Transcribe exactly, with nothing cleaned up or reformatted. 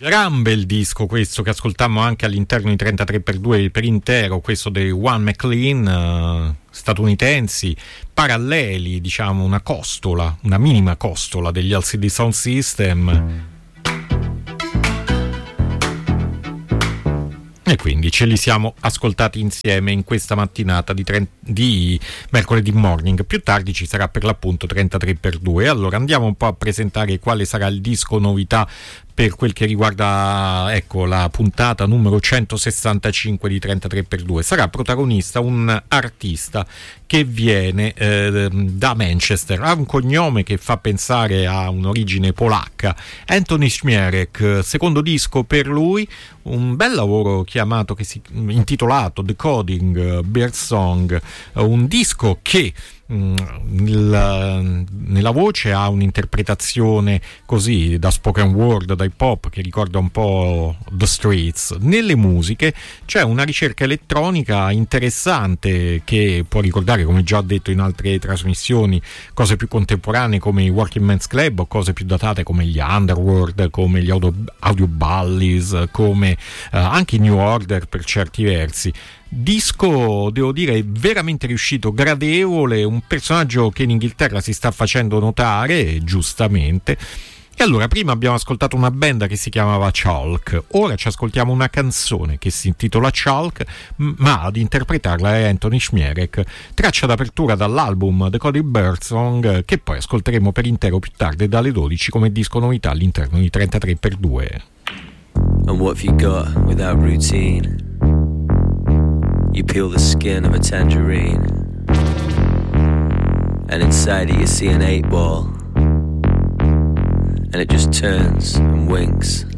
Gran bel disco questo, che ascoltammo anche all'interno di trentatré per due per intero, questo dei One McLean, uh, statunitensi, paralleli, diciamo una costola, una minima costola degli L C D Sound System. E quindi ce li siamo ascoltati insieme in questa mattinata di, tre, di mercoledì morning. Più tardi ci sarà per l'appunto trentatré per due. Allora andiamo un po' a presentare quale sarà il disco novità per quel che riguarda, ecco, la puntata numero centosessantacinque di trentatré per due. Sarà protagonista un artista che viene eh, da Manchester, ha un cognome che fa pensare a un'origine polacca, Antoni Śmierek. Secondo disco per lui, un bel lavoro chiamato, che si, intitolato Decoding Birdsong, un disco che Nella, nella voce ha un'interpretazione così da spoken word, da hip hop, che ricorda un po' The Streets. Nelle musiche c'è una ricerca elettronica interessante che può ricordare, come già detto in altre trasmissioni, cose più contemporanee come i Working Men's Club, o cose più datate come gli Underworld, come gli Audio, audio Ballis, come uh, anche i New Order per certi versi. Disco, devo dire, veramente riuscito, gradevole, un personaggio che in Inghilterra si sta facendo notare, giustamente. E allora, prima abbiamo ascoltato una band che si chiamava Chalk, ora ci ascoltiamo una canzone che si intitola Chalk, ma ad interpretarla è Antoni Śmierek, traccia d'apertura dall'album Decoding Birdsong, che poi ascolteremo per intero più tardi dalle dodici come disco novità all'interno di trentatré per due. And what have you got without routine? You peel the skin of a tangerine, and inside it you see an eight ball, and it just turns and winks.